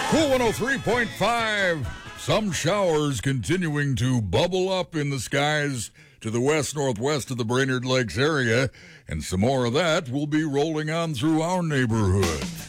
Cool 103.5. Some showers continuing to bubble up in the skies to the west-northwest of the Brainerd Lakes area, and some more of that will be rolling on through our neighborhood.